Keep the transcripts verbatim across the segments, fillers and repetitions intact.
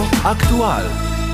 Radio Aktual.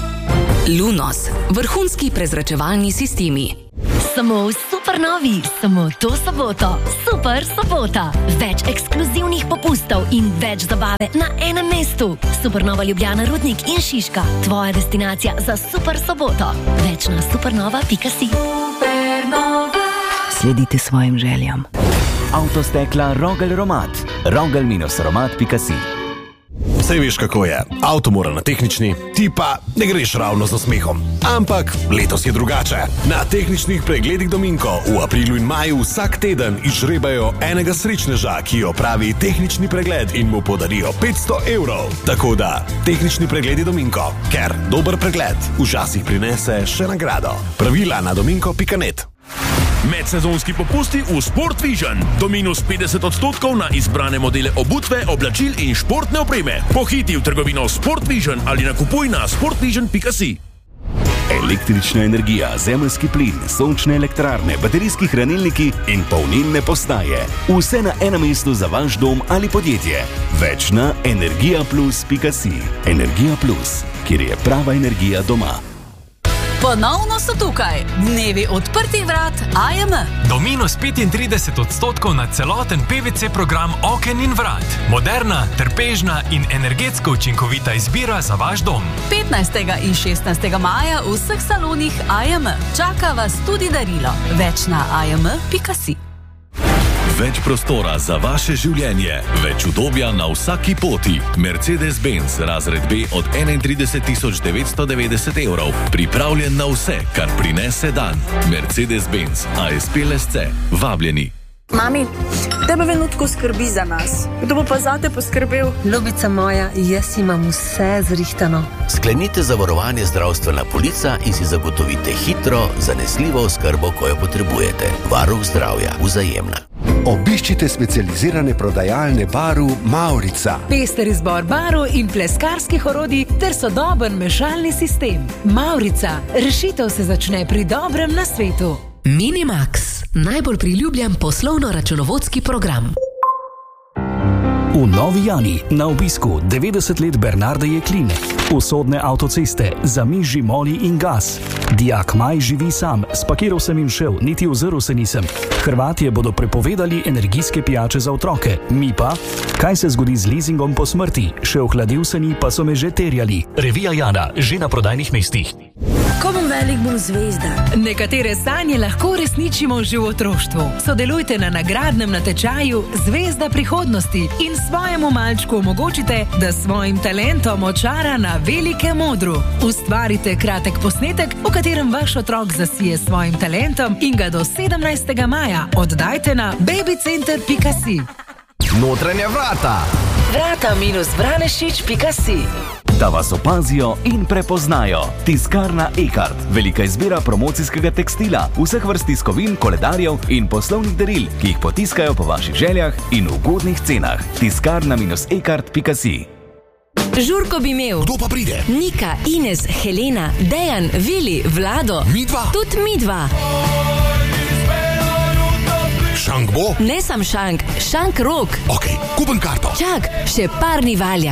Lunos, vrhunski prezračevalni sistemi. Samo v Supernovi, samo to soboto. Super sobota. Več ekskluzivnih popustov in več zabave na enem mestu. Supernova Ljubljana, Rudnik in Šiška. Tvoja destinacija za super soboto. Več na supernova pika si. Supernova. Sledite svojim željam. Avtostekla Rogel Romat. rogel romat pika si. Saj veš, kako je. Avto mora na tehnični, ti pa ne greš ravno za smehom. Ampak letos je drugače. Na tehničnih pregledih Dominko v aprilu in maju vsak teden izžrebajo enega srečneža, ki opravi tehnični pregled in mu podarijo petsto evrov. Tako da, tehnični pregledi Dominko, ker dober pregled včasih prinese še nagrado. Pravila na dominko pika net. Medsezonski popusti v Sport Vision. Do minus petdeset odstotkov na izbrane modele obutve, oblačil in športne opreme. Pohiti v trgovino Sport Vision ali nakupuj na sportvision pika si. Električna energija, zemeljski plin, sončne elektrarne, baterijski hranilniki in polnilne postaje. Vse na enem mestu za vaš dom ali podjetje. Več na energija plus pika si. Energija plus, kjer je prava energija doma. Ponovno so tukaj dnevi odprtih vrat A M. Do minus petintrideset odstotkov na celoten P V C program oken in vrat. Moderna, trpežna in energetsko učinkovita izbira za vaš dom. petnajstega in šestnajstega maja v vseh salonih A M. Čaka vas tudi darilo. Več na a m pika si. Več prostora za vaše življenje, več udobja na vsaki poti. Mercedes-Benz razred B od enaintrideset tisoč devetsto devetdeset evrov. Pripravljen na vse, kar prinese dan. Mercedes-Benz A S P L S C. Vabljeni. Mami, tebe venutko skrbi za nas. Kdo bo pa zate poskrbel? Ljubica moja, jaz imam vse zrihtano. Sklenite zavarovanje zdravstvena polica in si zagotovite hitro, zanesljivo oskrbo, ko jo potrebujete. Varuh zdravja, Vzajemna. Obiščite specializirane prodajalne Baru Maurica. Pester izbor barov in pleskarskih orodij ter sodoben mešalni sistem. Maurica, rešitev se začne pri dobrem nasvetu. Minimax, najbolj priljubljen poslovno-računovodski program. V Novi Jani na obisku devetdeset let Bernarde Jeklin. Usodne avtoceste, zamiži moli in gas. Dijak Maj živi sam, spakiral sem in šel, niti ozrl se nisem. Hrvatje bodo prepovedali energijske pijače za otroke, mi pa? Kaj se zgodi z leasingom po smrti? Še ohladil se ni, pa so me že terjali. Revija Jana, že na prodajnih mestih. Ko bom velik, bom zvezda. Nekatere sanje lahko resničimo že v otroštvu. Sodelujte na nagradnem natečaju Zvezda prihodnosti in svojemu malčku omogočite, da svojim talentom očara na velikem odru. Ustvarite kratek posnetek, v katerem vaš otrok zasije svojim talentom in ga do sedemnajstega maja oddajte na babycenter pika si. Notranja vrata. vrata minus vranešič pika si. Da vas opazijo in prepoznajo. Tiskarna Ekart. Velika izbira promocijskega tekstila, vseh vrst tiskovin, koledarjev in poslovnih daril, ki jih potiskajo po vaših željah in ugodnih cenah. tiskarna ekart pika si. Žurko bi imel. Kdo pa pride? Nika, Ines, Helena, Dejan, Vili, Vlado. Mi dva? Tudi mi dva. Šank bo? Ne sam šank, šank rok. Ok, kupim karto. Čak, še parni valja.